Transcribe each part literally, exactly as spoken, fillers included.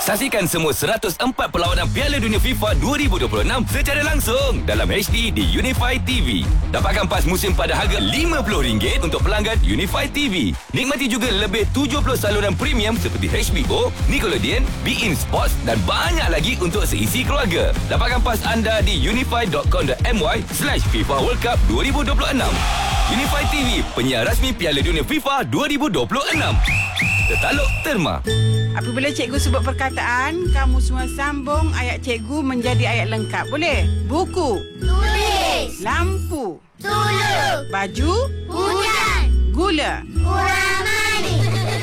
Saksikan semua seratus empat perlawanan Piala Dunia FIFA dua ribu dua puluh enam secara langsung dalam H D di Unify T V. Dapatkan pas musim pada harga lima puluh ringgit untuk pelanggan Unify T V. Nikmati juga lebih tujuh puluh saluran premium seperti H B O, Nickelodeon, beIN Sports dan banyak lagi untuk seisi keluarga. Dapatkan pas anda di unify dot com dot my slash FIFA World Cup dua ribu dua puluh enam. Unify T V, penyiar rasmi Piala Dunia FIFA dua ribu dua puluh enam. Tertaluk Terma. Apabila cikgu sebut perkataan, kamu semua sambung ayat cikgu menjadi ayat lengkap. Boleh? Buku. Tulis. Lampu. Tulu. Baju. Hujan. Gula. Kurang manis.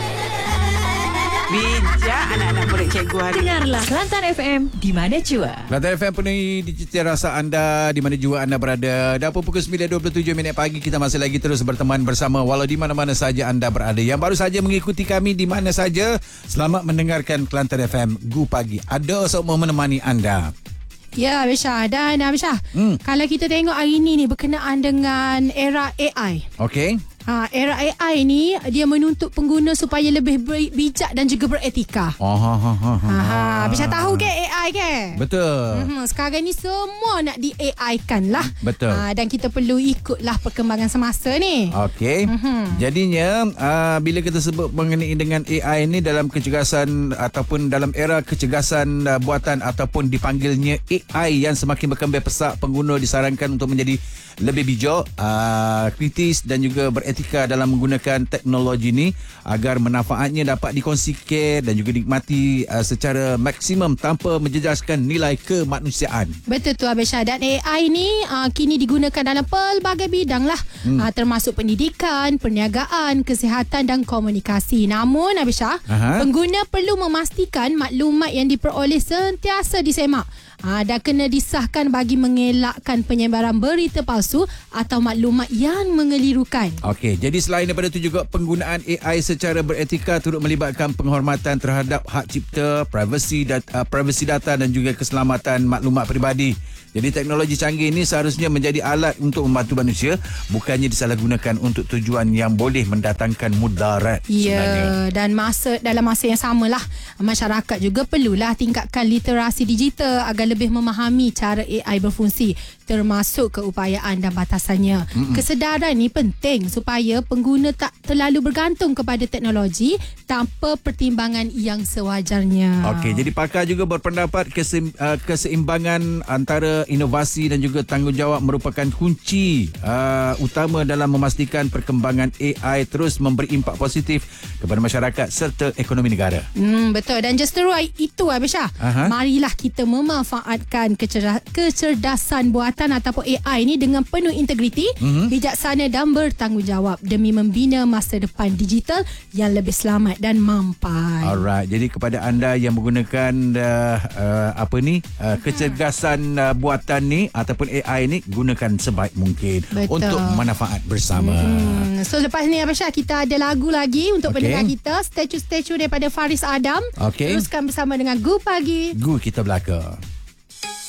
Bijak anak-anak murid cikgu hari ini. Dengarlah Kelantan F M di mana jua. Kelantan F M penuhi digital rasa anda di mana jua anda berada. Dan pukul sembilan dua puluh tujuh minit pagi kita masih lagi terus berteman bersama walau di mana-mana saja anda berada. Yang baru saja mengikuti kami di mana saja, selamat mendengarkan Kelantan F M Gu Pagi. Ada semua menemani anda. Ya, Abisha. Dan Abisha, hmm. kalau kita tengok hari ini ni berkenaan dengan era A I. Okey. Ha, era A I ni dia menuntut pengguna supaya lebih bijak dan juga beretika. Oh, ha, ha, ha, ha. Ha, bisa tahu ke A I ke? Betul. Hmm, sekarang ni semua nak di-A I kan lah. Betul. Ha, dan kita perlu ikutlah perkembangan semasa ni. Okey. Mm-hmm. Jadinya uh, bila kita sebut mengenai dengan A I ni dalam kecergasan ataupun dalam era kecergasan uh, buatan ataupun dipanggilnya A I yang semakin berkembang pesat, pengguna disarankan untuk menjadi lebih bijak, uh, kritis dan juga beretika dalam menggunakan teknologi ini agar manfaatnya dapat dikongsikan dan juga dinikmati uh, secara maksimum tanpa menjejaskan nilai kemanusiaan. Betul tu Abisha. Dan A I ni uh, kini digunakan dalam pelbagai bidang lah, hmm. uh, termasuk pendidikan, perniagaan, kesihatan dan komunikasi. Namun Abisha, Aha. pengguna perlu memastikan maklumat yang diperoleh sentiasa disemak Ha, dan kena disahkan bagi mengelakkan penyebaran berita palsu atau maklumat yang mengelirukan. Okey, jadi selain daripada itu juga penggunaan A I secara beretika turut melibatkan penghormatan terhadap hak cipta, privasi data, uh, privasi data dan juga keselamatan maklumat peribadi. Jadi teknologi canggih ini seharusnya menjadi alat untuk membantu manusia, bukannya disalahgunakan untuk tujuan yang boleh mendatangkan mudarat. Ya, dan masa dalam masa yang samalah masyarakat juga perlulah tingkatkan literasi digital agar lebih memahami cara A I berfungsi, termasuk keupayaan dan batasannya. Mm-mm. Kesedaran ni penting supaya pengguna tak terlalu bergantung kepada teknologi tanpa pertimbangan yang sewajarnya. Okey, jadi pakar juga berpendapat keseim, uh, keseimbangan antara inovasi dan juga tanggungjawab merupakan kunci uh, utama dalam memastikan perkembangan A I terus memberi impak positif kepada masyarakat serta ekonomi negara. Hmm, betul. Dan just seruai itu Abisha, marilah kita memanfaatkan kecerda- kecerdasan buatan ataupun A I ni dengan penuh integriti, mm-hmm. bijaksana dan bertanggungjawab demi membina masa depan digital yang lebih selamat dan mampai. Alright, jadi kepada anda yang menggunakan uh, uh, apa ni uh, kecergasan uh, buatan ni ataupun A I ni, gunakan sebaik mungkin. Betul. Untuk manfaat bersama. Hmm. So lepas ni Abisha, kita ada lagu lagi untuk okay. pendengar kita. Statue-statue daripada Faris Adam. Okay. Teruskan bersama dengan Gu Pagi. Gu kita belaka.